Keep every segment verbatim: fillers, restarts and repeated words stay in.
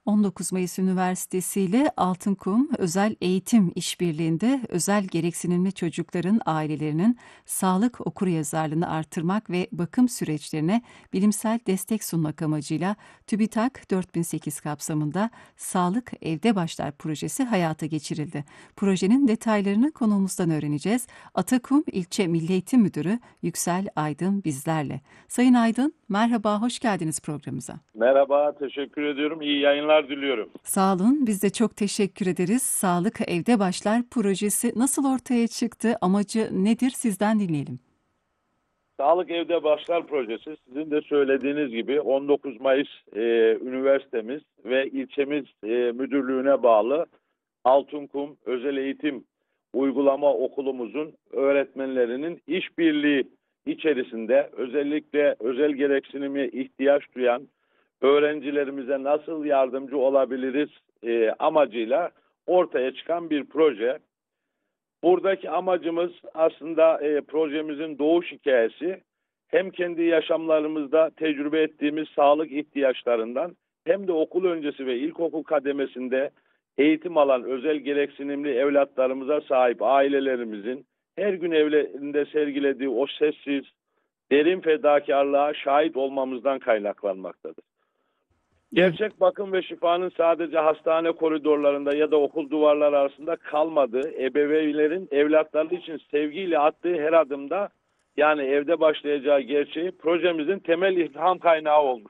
on dokuz Mayıs Üniversitesi ile Altınkum Özel Eğitim İşbirliği'nde özel gereksinimli çocukların ailelerinin sağlık okuryazarlığını artırmak ve bakım süreçlerine bilimsel destek sunmak amacıyla TÜBİTAK dört bin sekiz kapsamında Sağlık Evde Başlar projesi hayata geçirildi. Projenin detaylarını konuğumuzdan öğreneceğiz. Atakum İlçe Milli Eğitim Müdürü Yüksel Aydın bizlerle. Sayın Aydın, merhaba, hoş geldiniz programımıza. Merhaba, teşekkür ediyorum. İyi yayınlar diliyorum. Sağ olun, biz de çok teşekkür ederiz. Sağlık Evde Başlar projesi nasıl ortaya çıktı, amacı nedir sizden dinleyelim. Sağlık Evde Başlar projesi sizin de söylediğiniz gibi on dokuz Mayıs e, üniversitemiz ve ilçemiz e, müdürlüğüne bağlı Altınkum Özel Eğitim Uygulama Okulumuzun öğretmenlerinin işbirliği içerisinde özellikle özel gereksinimi ihtiyaç duyan öğrencilerimize nasıl yardımcı olabiliriz e, amacıyla ortaya çıkan bir proje. Buradaki amacımız aslında e, projemizin doğuş hikayesi hem kendi yaşamlarımızda tecrübe ettiğimiz sağlık ihtiyaçlarından hem de okul öncesi ve ilkokul kademesinde eğitim alan özel gereksinimli evlatlarımıza sahip ailelerimizin her gün evlerinde sergilediği o sessiz, derin fedakarlığa şahit olmamızdan kaynaklanmaktadır. Gerçek bakım ve şifanın sadece hastane koridorlarında ya da okul duvarları arasında kalmadığı, ebeveynlerin evlatları için sevgiyle attığı her adımda, yani evde başlayacağı gerçeği projemizin temel ilham kaynağı olmuş.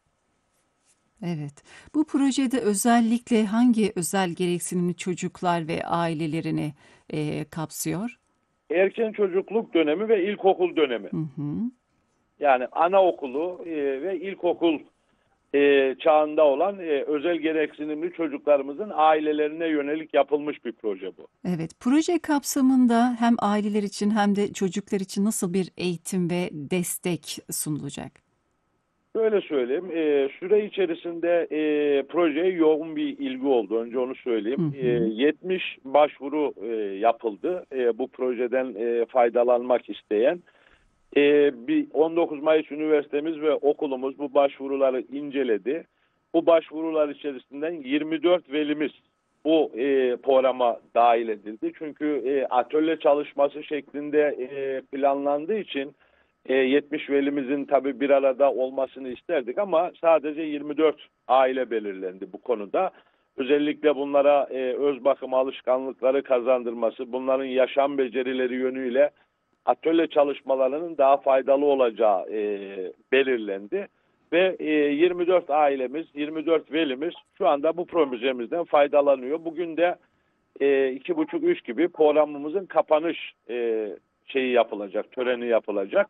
Evet, bu projede özellikle hangi özel gereksinimli çocuklar ve ailelerini e, kapsıyor? Erken çocukluk dönemi ve ilkokul dönemi. Hı hı. Yani anaokulu e, ve ilkokul e, çağında olan e, özel gereksinimli çocuklarımızın ailelerine yönelik yapılmış bir proje bu. Evet, proje kapsamında hem aileler için hem de çocuklar için nasıl bir eğitim ve destek sunulacak? Şöyle söyleyeyim, e, süre içerisinde e, projeye yoğun bir ilgi oldu. Önce onu Hı söyleyeyim. E, hı. yetmiş başvuru e, yapıldı. E, bu projeden e, faydalanmak isteyen. E, bir on dokuz Mayıs Üniversitemiz ve okulumuz bu başvuruları inceledi. Bu başvurular içerisinden yirmi dört velimiz bu e, programa dahil edildi. Çünkü e, atölye çalışması şeklinde e, planlandığı için e, yetmiş velimizin tabii bir arada olmasını isterdik ama sadece yirmi dört aile belirlendi bu konuda. Özellikle bunlara e, öz bakım alışkanlıkları kazandırması, bunların yaşam becerileri yönüyle atölye çalışmalarının daha faydalı olacağı e, belirlendi. Ve e, yirmi dört ailemiz, yirmi dört velimiz şu anda bu projemizden faydalanıyor. Bugün de e, iki buçuk üç gibi programımızın kapanış e, şeyi yapılacak, töreni yapılacak.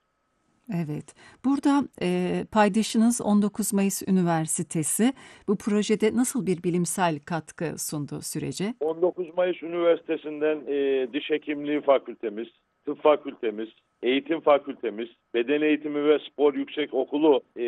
Evet, burada e, paydaşınız on dokuz Mayıs Üniversitesi bu projede nasıl bir bilimsel katkı sundu sürece? on dokuz Mayıs Üniversitesi'nden e, Diş Hekimliği Fakültemiz, Tıp Fakültemiz, Eğitim Fakültemiz, Beden Eğitimi ve Spor Yüksekokulu e,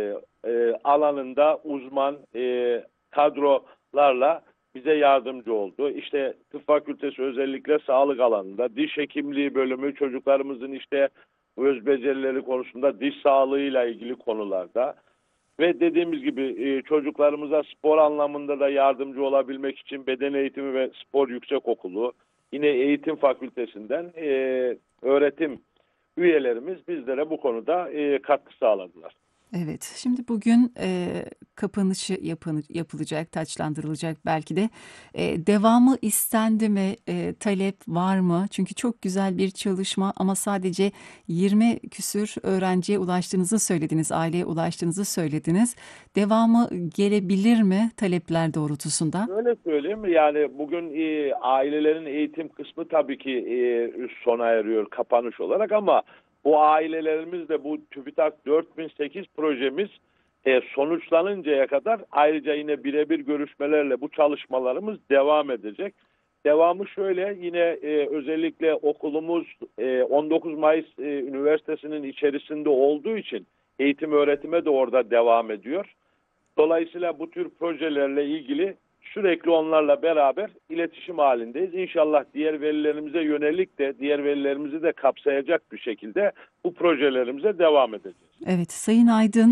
e, alanında uzman e, kadrolarla bize yardımcı oldu. İşte Tıp Fakültesi özellikle sağlık alanında, Diş Hekimliği bölümü çocuklarımızın işte öz becerileri konusunda diş sağlığıyla ilgili konularda. Ve dediğimiz gibi e, çocuklarımıza spor anlamında da yardımcı olabilmek için Beden Eğitimi ve Spor Yüksekokulu, yine Eğitim Fakültesinden e, öğretim üyelerimiz bizlere bu konuda e, katkı sağladılar. Evet, şimdi bugün e, kapanışı yapın, yapılacak, taçlandırılacak belki de. E, devamı istendi mi, e, talep var mı? Çünkü çok güzel bir çalışma ama sadece yirmi küsür öğrenciye ulaştığınızı söylediniz, aileye ulaştığınızı söylediniz. Devamı gelebilir mi talepler doğrultusunda? Öyle söyleyeyim, yani bugün e, ailelerin eğitim kısmı tabii ki e, sona eriyor kapanış olarak ama bu ailelerimiz de bu TÜBİTAK dört bin sekiz projemiz e, sonuçlanıncaya kadar ayrıca yine birebir görüşmelerle bu çalışmalarımız devam edecek. Devamı şöyle, yine e, özellikle okulumuz e, on dokuz Mayıs e, Üniversitesi'nin içerisinde olduğu için eğitim öğretime de orada devam ediyor. Dolayısıyla bu tür projelerle ilgili sürekli onlarla beraber iletişim halindeyiz. İnşallah diğer velilerimize yönelik de diğer velilerimizi de kapsayacak bir şekilde bu projelerimize devam edeceğiz. Evet, Sayın Aydın.